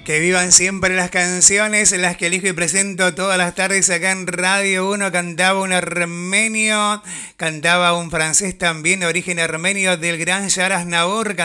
Que vivan siempre las canciones, las que elijo y presento todas las tardes acá en Radio 1. Cantaba un armenio, cantaba un francés también de origen armenio del gran Yaras Nabor.